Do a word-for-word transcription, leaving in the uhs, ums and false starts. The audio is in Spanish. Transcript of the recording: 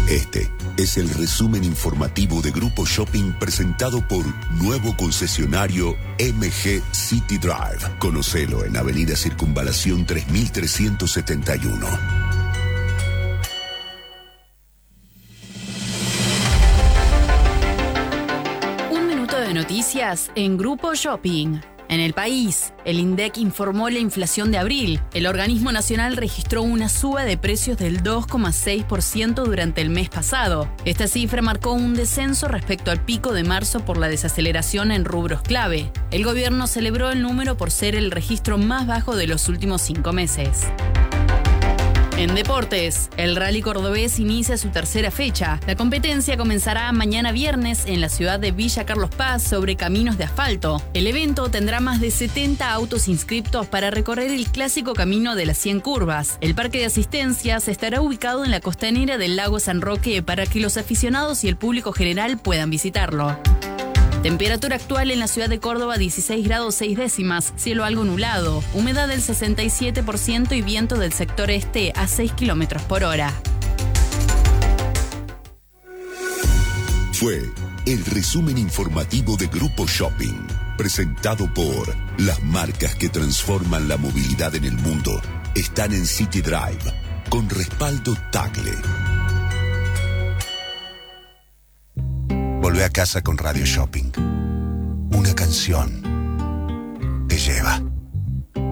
Este es el resumen informativo de Grupo Shopping presentado por nuevo concesionario M G City Drive. Conocelo en Avenida Circunvalación tres mil trescientos setenta y uno. Un minuto de noticias en Grupo Shopping. En el país, el INDEC informó la inflación de abril. El organismo nacional registró una suba de precios del dos coma seis por ciento durante el mes pasado. Esta cifra marcó un descenso respecto al pico de marzo por la desaceleración en rubros clave. El gobierno celebró el número por ser el registro más bajo de los últimos cinco meses. En deportes, el Rally Cordobés inicia su tercera fecha. La competencia comenzará mañana viernes en la ciudad de Villa Carlos Paz sobre caminos de asfalto. El evento tendrá más de setenta autos inscriptos para recorrer el clásico camino de las cien curvas. El parque de asistencias estará ubicado en la costanera del lago San Roque para que los aficionados y el público general puedan visitarlo. Temperatura actual en la ciudad de Córdoba dieciséis grados seis décimas, cielo algo nublado, humedad del sesenta y siete por ciento y viento del sector este a seis kilómetros por hora. Fue el resumen informativo de Grupo Shopping, presentado por las marcas que transforman la movilidad en el mundo. Están en City Drive, con respaldo Tagle. Volvé a casa con Radio Shopping. Una canción,